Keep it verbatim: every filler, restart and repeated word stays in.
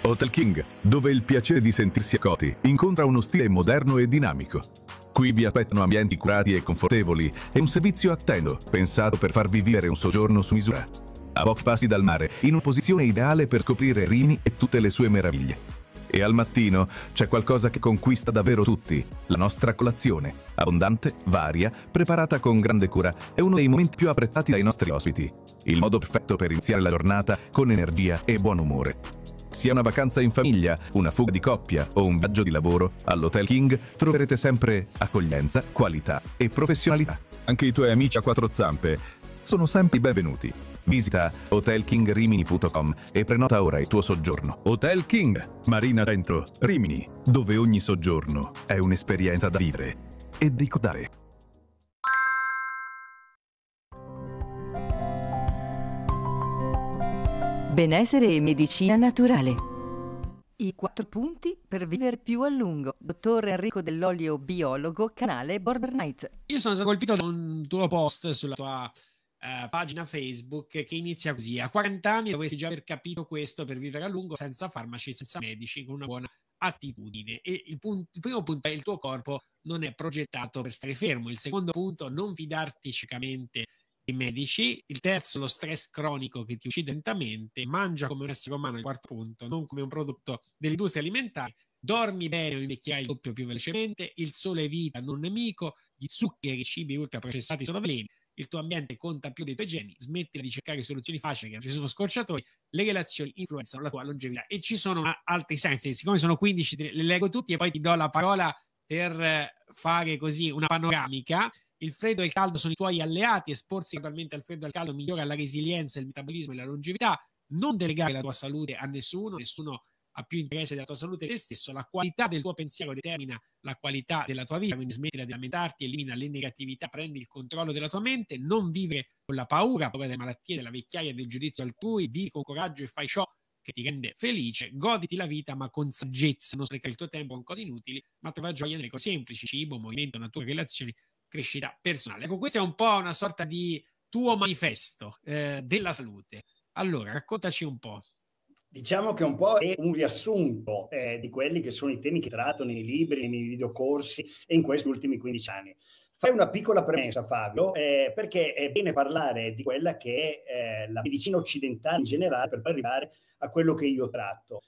Hotel King, dove il piacere di sentirsi accolti incontra uno stile moderno e dinamico. Qui vi aspettano ambienti curati e confortevoli e un servizio attento, pensato per farvi vivere un soggiorno su misura. A pochi passi dal mare, in una posizione ideale per scoprire Rimini e tutte le sue meraviglie. E al mattino c'è qualcosa che conquista davvero tutti, la nostra colazione. Abbondante, varia, preparata con grande cura, è uno dei momenti più apprezzati dai nostri ospiti. Il modo perfetto per iniziare la giornata con energia e buon umore. Sia una vacanza in famiglia, una fuga di coppia o un viaggio di lavoro, all'Hotel King troverete sempre accoglienza, qualità e professionalità. Anche i tuoi amici a quattro zampe sono sempre benvenuti. Visita hotel king rimini punto com e prenota ora il tuo soggiorno. Hotel King, Marina Centro, Rimini, dove ogni soggiorno è un'esperienza da vivere e da ricordare. Benessere e medicina naturale. I quattro punti per vivere più a lungo. Dottor Enrico Dell'Olio, biologo, canale Border Nights. Io sono stato colpito da un tuo post sulla tua Uh, pagina Facebook che inizia così: a quaranta anni dovresti già aver capito questo per vivere a lungo, senza farmaci, senza medici, con una buona attitudine. E il, punto, il primo punto è: il tuo corpo non è progettato per stare fermo. Il secondo punto: non fidarti ciecamente dei medici. Il terzo: lo stress cronico che ti uccide lentamente. Mangia come un essere umano. Il quarto punto: non come un prodotto dell'industria alimentare. Dormi bene o invecchierai il doppio più velocemente. Il sole è vita, non nemico. Gli zuccheri, i cibi ultraprocessati sono veleni. Il tuo ambiente conta più dei tuoi geni. Smettila di cercare soluzioni facili, che non ci sono scorciatori. Le relazioni influenzano la tua longevità. E ci sono altri sensi, siccome sono quindici, le leggo tutti e poi ti do la parola per fare così una panoramica. Il freddo e il caldo sono i tuoi alleati. Esporsi gradualmente al freddo e al caldo migliora la resilienza, il metabolismo e la longevità. Non delegare la tua salute a nessuno, nessuno ha più interesse della tua salute che te stesso. La qualità del tuo pensiero determina la qualità della tua vita, quindi smettila di lamentarti, elimina le negatività, prendi il controllo della tua mente, non vivere con la paura, paura delle malattie, della vecchiaia e del giudizio altrui, vivi con coraggio e fai ciò che ti rende felice, goditi la vita ma con saggezza, non sprecare il tuo tempo con cose inutili, ma trova gioia nelle cose semplici: cibo, movimento, natura, relazioni, crescita personale. Ecco, questo è un po' una sorta di tuo manifesto eh, della salute. Allora, raccontaci un po'. Diciamo che un po' è un riassunto eh, di quelli che sono i temi che tratto nei libri, nei videocorsi e in questi ultimi quindici anni. Fai una piccola premessa, Fabio, eh, perché è bene parlare di quella che è eh, la medicina occidentale in generale per poi arrivare a quello che io tratto.